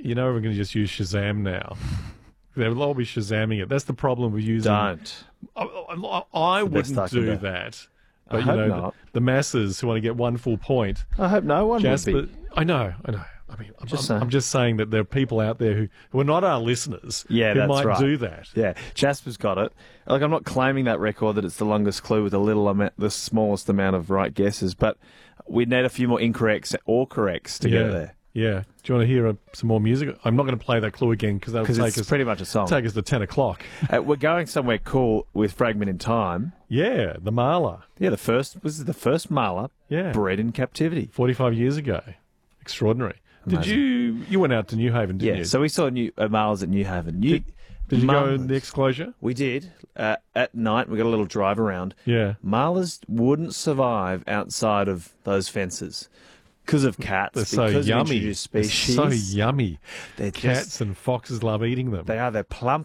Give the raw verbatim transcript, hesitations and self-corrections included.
You know, we're going to just use Shazam now. They'll all be Shazamming it. That's the problem with using. Don't. I, I, I wouldn't I do do. that. I But you hope know, not. the, the masses who want to get one full point. I hope no one Jasper, would be. I know, I know. I mean, I'm Just just, saying. I'm, I'm just saying that there are people out there who, who are not our listeners Yeah, who that's might right. do that. Yeah, Jasper's got it. Like, I'm not claiming that record that it's the longest clue with a little amount, the smallest amount of right guesses, but we need a few more incorrects or corrects to yeah. get there. Yeah. Do you want to hear uh, some more music? I'm not going to play that clue again because that'll Because take it's us pretty much a song. take us to ten o'clock. Uh, we're going somewhere cool with Fragment in Time. Yeah, the Marla. Yeah, the first was the first Marla Yeah. bred in captivity. forty-five years ago. Extraordinary. Did Amazing. you you went out to New Haven, didn't Yeah, you? so we saw new uh, Marlas at New Haven. New, Did- Did you go in Marlas- the exclosure? We did. Uh, at night, we got a little drive around. Yeah. Marlas wouldn't survive outside of those fences because of cats. They're so because of yummy. introduced They're species. so yummy. They're Cats just- and foxes love eating them. They are. They're plump.